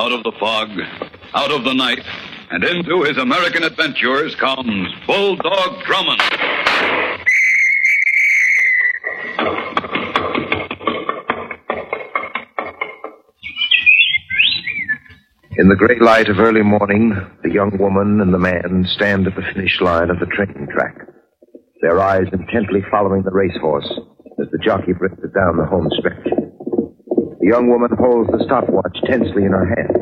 out of the fog, out of the night, and into his American adventures comes Bulldog Drummond. In the gray light of early morning, the young woman and the man stand at the finish line of the training track, their eyes intently following the racehorse as the jockey brings it down the home stretch. The young woman holds the stopwatch tensely in her hand.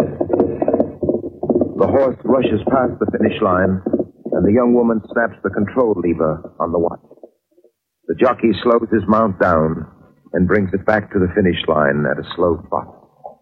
The horse rushes past the finish line, and the young woman snaps the control lever on the watch. The jockey slows his mount down and brings it back to the finish line at a slow trot.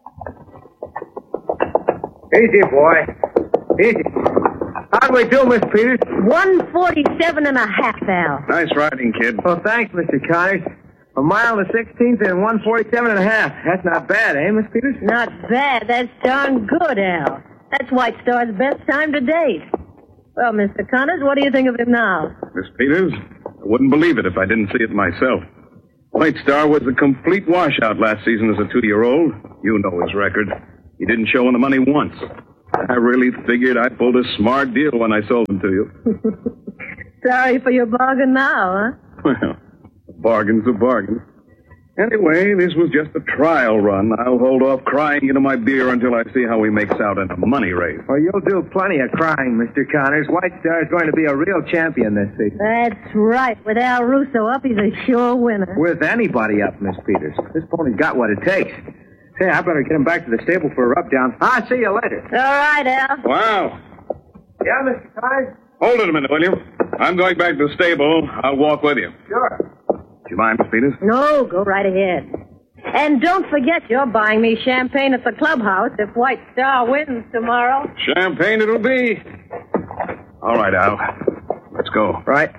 Easy, boy. Easy. How'd we do, Miss Peters? 147 and a half, Al. Nice riding, kid. Well, thanks, Mr. Connors. A mile and a 16th and 147 and a half. That's not bad, eh, Miss Peters? Not bad. That's darn good, Al. That's White Star's best time to date. Well, Mr. Connors, what do you think of him now? Miss Peters, I wouldn't believe it if I didn't see it myself. White Star was a complete washout last season as a 2-year-old. You know his record. He didn't show in the money once. I really figured I pulled a smart deal when I sold him to you. Sorry for your bargain now, huh? Well, a bargain's a bargain. Anyway, this was just a trial run. I'll hold off crying into my beer until I see how he makes out in a money race. Well, you'll do plenty of crying, Mr. Connors. White Star is going to be a real champion this season. That's right. With Al Russo up, he's a sure winner. With anybody up, Miss Peters. This pony's got what it takes. Hey, I better get him back to the stable for a rub-down. I'll see you later. All right, Al. Wow. Yeah, Mr. Connors? Hold it a minute, will you? I'm going back to the stable. I'll walk with you. Sure. Do you mind, Miss Peters? No, go right ahead. And don't forget you're buying me champagne at the clubhouse if White Star wins tomorrow. Champagne it'll be. All right, Al. Let's go. Right.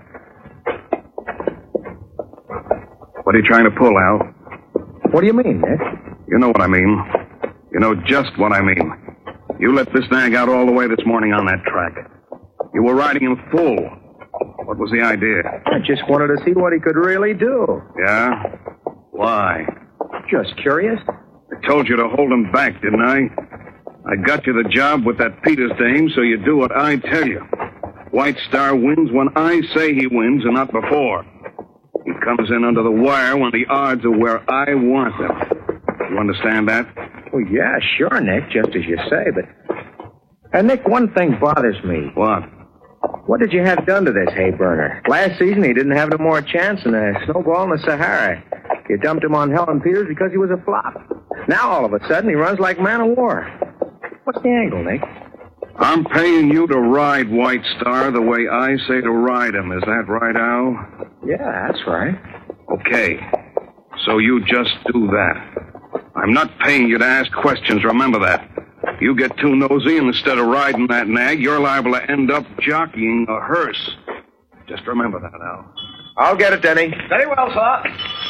What are you trying to pull, Al? What do you mean, Nick? You know what I mean. You know just what I mean. You let this nag out all the way this morning on that track. You were riding him full. What was the idea? I just wanted to see what he could really do. Yeah? Why? Just curious. I told you to hold him back, didn't I? I got you the job with that Peters dame, so you do what I tell you. White Star wins when I say he wins and not before. He comes in under the wire when the odds are where I want them. You understand that? Well, yeah, sure, Nick, just as you say, but... Nick, one thing bothers me. What? What did you have done to this hay burner? Last season, he didn't have no more chance than a snowball in the Sahara. You dumped him on Helen Peters because he was a flop. Now, all of a sudden, he runs like man of war. What's the angle, Nick? I'm paying you to ride White Star the way I say to ride him. Is that right, Al? Yeah, that's right. Okay. So you just do that. I'm not paying you to ask questions, remember that. You get too nosy, and instead of riding that nag, you're liable to end up jockeying a hearse. Just remember that, Al. I'll get it, Denny. Very well, sir.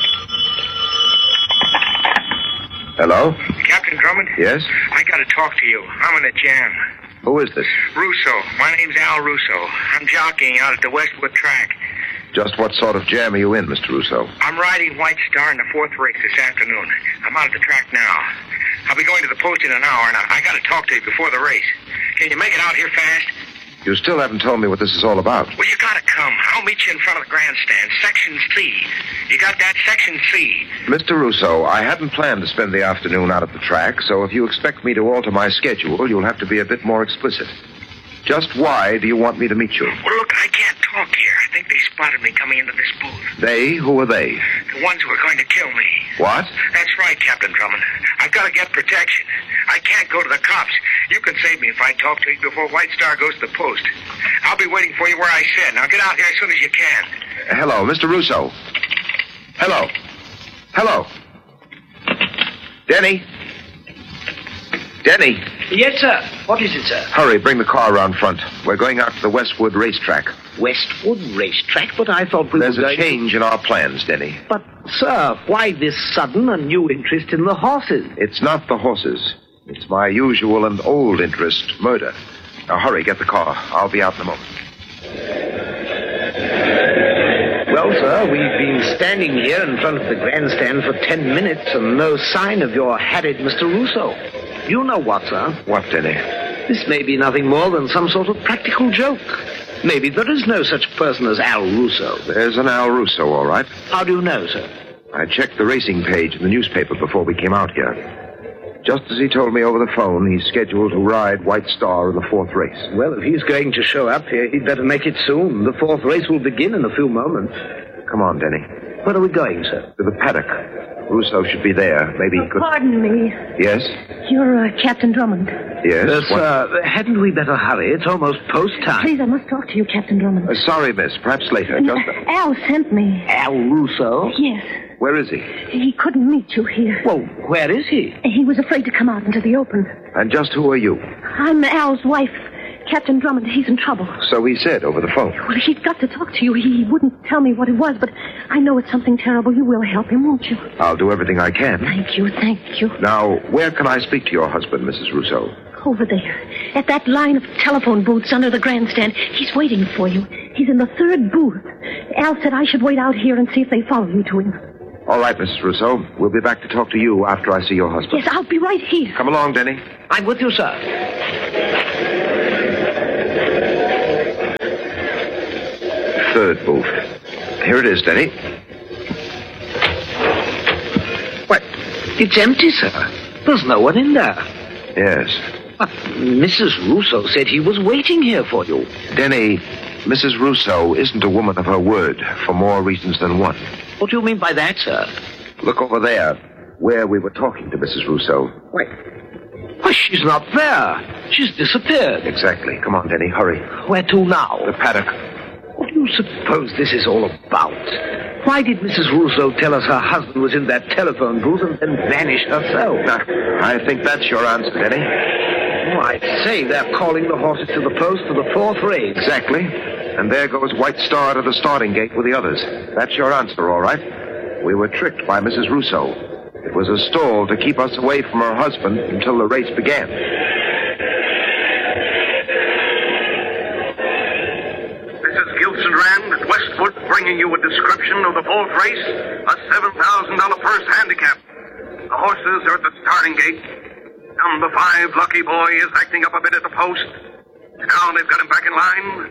Hello? Captain Drummond? Yes? I gotta talk to you. I'm in a jam. Who is this? Russo. My name's Al Russo. I'm jockeying out at the Westwood track. Just what sort of jam are you in, Mr. Russo? I'm riding White Star in the 4th race this afternoon. I'm out at the track now. I'll be going to the post in an hour, and I gotta talk to you before the race. Can you make it out here fast? You still haven't told me what this is all about. Well, you gotta come. I'll meet you in front of the grandstand, Section C. You got that? Section C. Mr. Russo, I hadn't planned to spend the afternoon out at the track, so if you expect me to alter my schedule, you'll have to be a bit more explicit. Just why do you want me to meet you? Well, look, I can't talk here. I think they spotted me coming into this booth. They? Who are they? The ones who are going to kill me. What? That's right, Captain Drummond. I've got to get protection. I can't go to the cops. You can save me if I talk to you before White Star goes to the post. I'll be waiting for you where I said. Now get out here as soon as you can. Hello, Mr. Russo. Hello. Hello. Denny. Denny. Yes, sir. What is it, sir? Hurry, bring the car around front. We're going out to the Westwood racetrack. Westwood racetrack? But I thought we There's were a change in our plans, Denny. But, sir, why this sudden and new interest in the horses? It's not the horses. It's my usual and old interest, murder. Now hurry, get the car. I'll be out in a moment. Well, sir, we've been standing here in front of the grandstand for 10 minutes and no sign of your harried Mr. Russo. You know what, sir? What, Denny? This may be nothing more than some sort of practical joke. Maybe there is no such person as Al Russo. There's an Al Russo, all right. How do you know, sir? I checked the racing page in the newspaper before we came out here. Just as he told me over the phone, he's scheduled to ride White Star in the 4th race. Well, if he's going to show up here, he'd better make it soon. The 4th race will begin in a few moments. Come on, Denny. Where are we going, sir? To the paddock. Russo should be there. Maybe he could... Pardon me. Yes? You're Captain Drummond. Yes? Sir, hadn't we better hurry? It's almost post time. Please, I must talk to you, Captain Drummond. Sorry, miss. Perhaps later. Al sent me. Al Russo? Yes. Where is he? He couldn't meet you here. Well, where is he? He was afraid to come out into the open. And just who are you? I'm Al's wife, Captain Drummond. He's in trouble. So he said over the phone. Well, he's got to talk to you. He wouldn't tell me what it was, but I know it's something terrible. You will help him, won't you? I'll do everything I can. Thank you, thank you. Now, where can I speak to your husband, Mrs. Russo? Over there, at that line of telephone booths under the grandstand. He's waiting for you. He's in the 3rd booth. Al said I should wait out here and see if they follow you to him. All right, Mrs. Russo. We'll be back to talk to you after I see your husband. Yes, I'll be right here. Come along, Denny. I'm with you, sir. 3rd booth. Here it is, Denny. What? It's empty, sir. There's no one in there. Yes. But Mrs. Russo said he was waiting here for you. Denny, Mrs. Russo isn't a woman of her word for more reasons than one. What do you mean by that, sir? Look over there, where we were talking to Mrs. Russo. Why, she's not there. She's disappeared. Exactly. Come on, Denny, hurry. Where to now? The paddock. What do you suppose this is all about? Why did Mrs. Russo tell us her husband was in that telephone booth and then vanish herself? I think that's your answer, Denny. Oh, I'd say they're calling the horses to the post for the 4th race. Exactly. And there goes White Star to the starting gate with the others. That's your answer, all right. We were tricked by Mrs. Russo. It was a stall to keep us away from her husband until the race began. This is Gilson Rand at Westwood bringing you a description of the 4th race, a $7,000 purse handicap. The horses are at the starting gate. Number 5, Lucky Boy, is acting up a bit at the post. Now they've got him back in line.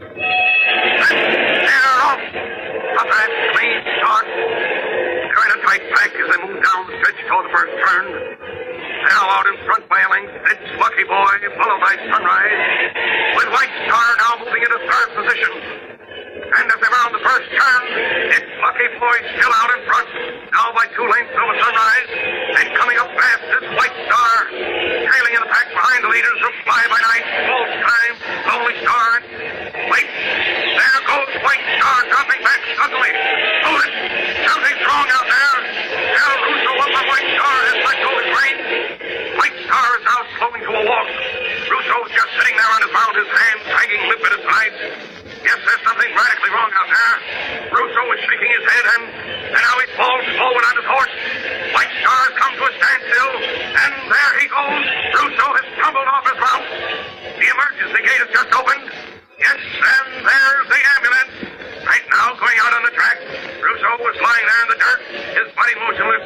And they're off. A fast, clean start. They're in a tight pack as they move down the stretch toward the first turn. Now out in front by a length, it's Lucky Boy, followed by Sunrise, with White Star now moving into 3rd position. And as they round the first turn, it's Lucky Boy still out in front, now by 2 lengths over Sunrise. And coming up fast is White Star, trailing in the pack behind the leaders who fly by night, full time, Lonely Star. Wait, there goes White Star dropping back suddenly. Hold it, something's wrong out there. Al Russo up on White Star has let go his rein. White Star is now slowing to a walk. Russo's just sitting there on his mount, his hands hanging limp at his sides. Yes, there's something radically wrong out there. Russo is shaking his head, and now he falls forward on his horse. White Star has come to a standstill, and there he goes. Russo has tumbled off his mount. The emergency gate has just opened. Yes, and there's the ambulance. Right now, going out on the track. Russo was lying there in the dirt, his body motionless.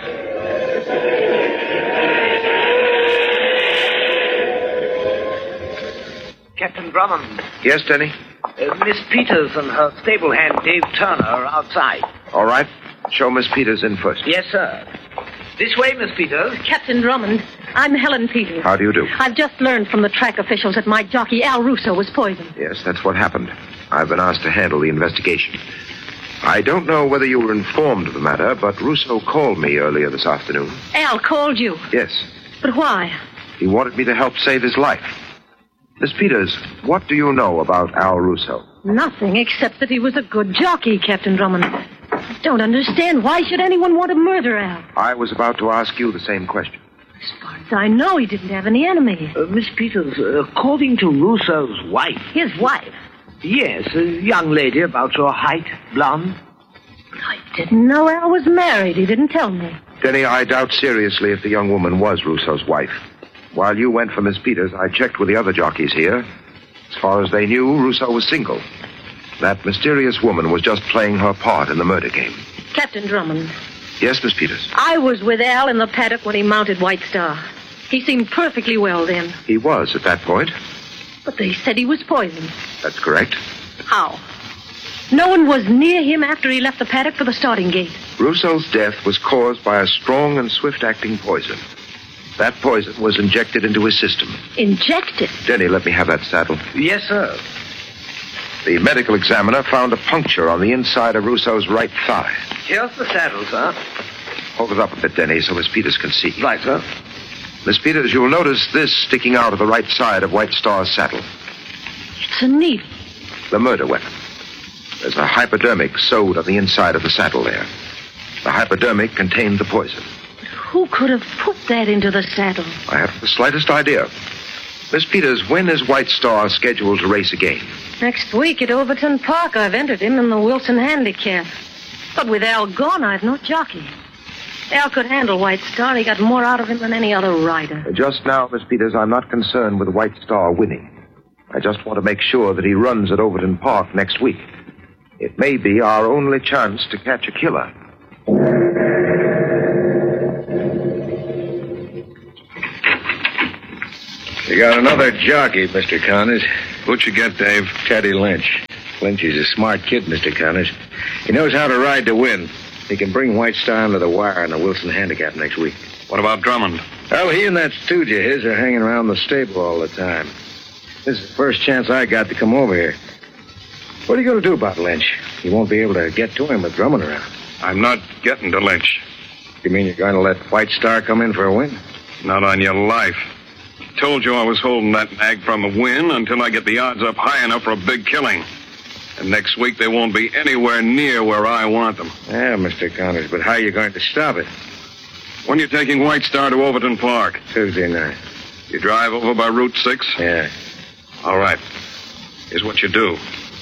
Captain Drummond. Yes, Denny? Miss Peters and her stable hand, Dave Turner, are outside. All right. Show Miss Peters in first. Yes, sir. This way, Miss Peters. Captain Drummond, I'm Helen Peters. How do you do? I've just learned from the track officials that my jockey, Al Russo, was poisoned. Yes, that's what happened. I've been asked to handle the investigation. I don't know whether you were informed of the matter, but Russo called me earlier this afternoon. Al called you? Yes. But why? He wanted me to help save his life. Miss Peters, what do you know about Al Russo? Nothing, except that he was a good jockey, Captain Drummond. I don't understand. Why should anyone want to murder Al? I was about to ask you the same question. As far as I know, he didn't have any enemies. Miss Peters, according to Russo's wife... His wife? Yes, a young lady about your height, blonde. I didn't know Al was married. He didn't tell me. Denny, I doubt seriously if the young woman was Russo's wife. While you went for Miss Peters, I checked with the other jockeys here. As far as they knew, Russo was single. That mysterious woman was just playing her part in the murder game. Captain Drummond. Yes, Miss Peters? I was with Al in the paddock when he mounted White Star. He seemed perfectly well then. He was at that point. But they said he was poisoned. That's correct. How? No one was near him after he left the paddock for the starting gate. Russo's death was caused by a strong and swift-acting poison. That poison was injected into his system. Injected? Denny, let me have that saddle. Yes, sir. The medical examiner found a puncture on the inside of Russo's right thigh. Here's the saddle, sir. Hold it up a bit, Denny, so Miss Peters can see. Right, sir. Miss Peters, you'll notice this sticking out of the right side of White Star's saddle. It's a needle. The murder weapon. There's a hypodermic sewed on the inside of the saddle there. The hypodermic contained the poison. Who could have put that into the saddle? I haven't the slightest idea. Miss Peters, when is White Star scheduled to race again? Next week at Overton Park, I've entered him in the Wilson Handicap. But with Al gone, I've no jockey. Al could handle White Star. He got more out of him than any other rider. Just now, Miss Peters, I'm not concerned with White Star winning. I just want to make sure that he runs at Overton Park next week. It may be our only chance to catch a killer. You got another jockey, Mr. Connors. What'd you get, Dave? Teddy Lynch. Lynch is a smart kid, Mr. Connors. He knows how to ride to win. He can bring White Star under the wire in the Wilson Handicap next week. What about Drummond? Well, he and that stooge of his are hanging around the stable all the time. This is the first chance I got to come over here. What are you going to do about Lynch? You won't be able to get to him with Drummond around. I'm not getting to Lynch. You mean you're going to let White Star come in for a win? Not on your life. Told you I was holding that nag from a win until I get the odds up high enough for a big killing. And next week they won't be anywhere near where I want them. Yeah, Mr. Connors, but how are you going to stop it? When you're taking White Star to Overton Park? Tuesday night. You drive over by Route 6? Yeah. All right. Here's what you do.